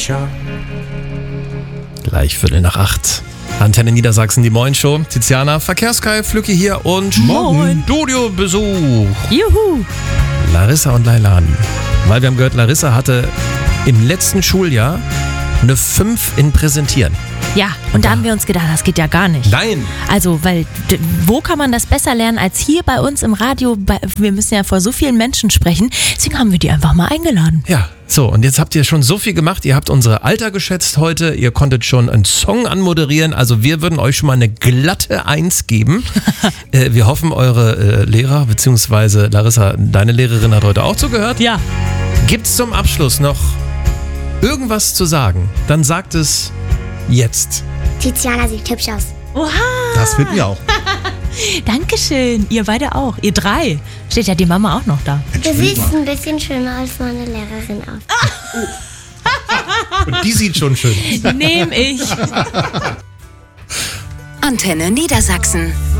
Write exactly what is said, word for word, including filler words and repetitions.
Tja. Gleich Viertel nach acht. Antenne Niedersachsen, die Moin-Show. Tiziana, Verkehrskai, Flücke hier und Moin. Studiobesuch. Juhu. Larissa und Leilani. Weil wir haben gehört, Larissa hatte im letzten Schuljahr eine fünf in Präsentieren. Ja, und da haben wir uns gedacht, das geht ja gar nicht. Nein! Also, weil, d- wo kann man das besser lernen als hier bei uns im Radio? Bei, wir müssen ja vor so vielen Menschen sprechen. Deswegen haben wir die einfach mal eingeladen. Ja, so, und jetzt habt ihr schon so viel gemacht. Ihr habt unsere Alter geschätzt heute. Ihr konntet schon einen Song anmoderieren. Also wir würden euch schon mal eine glatte Eins geben. äh, wir hoffen, eure äh, Lehrer, beziehungsweise Larissa, deine Lehrerin hat heute auch zugehört. Ja. Gibt's zum Abschluss noch irgendwas zu sagen? Dann sagt es jetzt. Tiziana sieht hübsch aus. Oha. Das finden wir auch. Dankeschön. Ihr beide auch. Ihr drei. Steht ja die Mama auch noch da. Du siehst ein bisschen schöner als meine Lehrerin aus. Und die sieht schon schön aus. Nehm ich. Antenne Niedersachsen.